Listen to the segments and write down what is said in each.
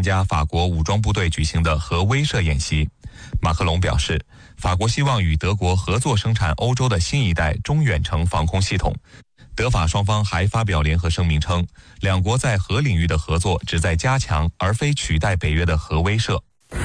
加法国武装部队举行的核威慑演习。马克龙表示，法国希望与德国合作生产欧洲的新一代中远程防空系统。德法双方还发表联合声明称，两国在核领域的合作旨在加强而非取代北约的核威慑。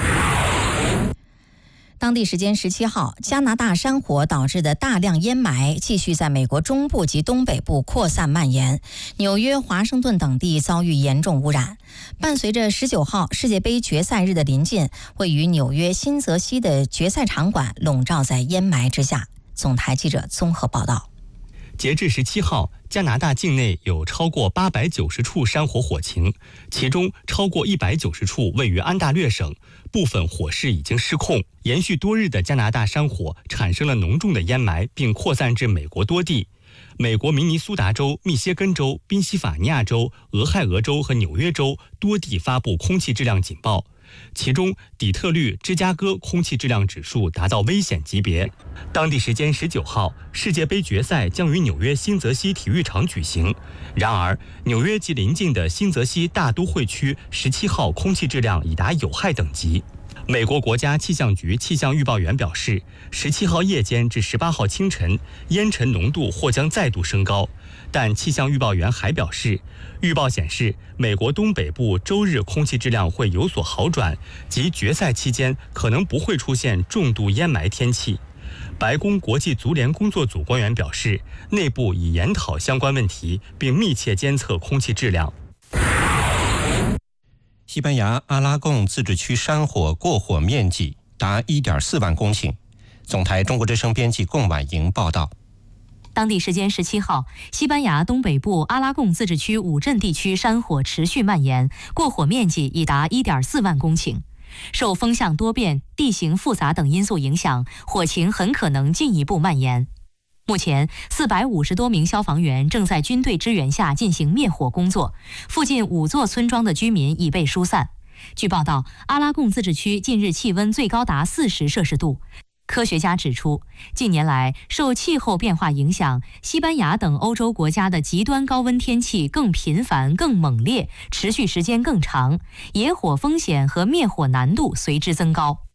当地时间17号，加拿大山火导致的大量烟霾继续在美国中部及东北部扩散蔓延，纽约、华盛顿等地遭遇严重污染。伴随着19号世界杯决赛日的临近，位于纽约新泽西的决赛场馆笼罩在烟霾之下。总台记者综合报道。 截至17号，加拿大境内有超过890处山火火情，其中超过190处位于安大略省，部分火势已经失控。延续多日的加拿大山火产生了浓重的烟霾，并扩散至美国多地。美国明尼苏达州、密歇根州、宾夕法尼亚州、俄亥俄州和纽约州多地发布空气质量警报。其中，底特律、芝加哥空气质量指数达到危险级别。当地时间19号，世界杯决赛将于纽约新泽西体育场举行。然而，纽约及邻近的新泽西大都会区17号空气质量已达有害等级。美国国家气象局气象预报员表示，17号夜间至18号清晨，烟尘浓度或将再度升高。但气象预报员还表示，预报显示美国东北部周日空气质量会有所好转，及决赛期间可能不会出现重度烟霾天气。白宫国际足联工作组官员表示，内部已研讨相关问题，并密切监测空气质量。 西班牙阿拉贡自治区山火过火面积达1.4万公顷。总台中国之声编辑贡婉莹报道。 当地时间17号，西班牙东北部阿拉贡自治区5镇地区山火持续蔓延，过火面积已达1.4万公顷。受风向多变、地形复杂等因素影响，火情很可能进一步蔓延。目前，450多名消防员正在军队支援下进行灭火工作，附近5座村庄的居民已被疏散。据报道，阿拉贡自治区近日气温最高达40摄氏度。科学家指出，近年来受气候变化影响，西班牙等欧洲国家的极端高温天气更频繁、更猛烈，持续时间更长，野火风险和灭火难度随之增高。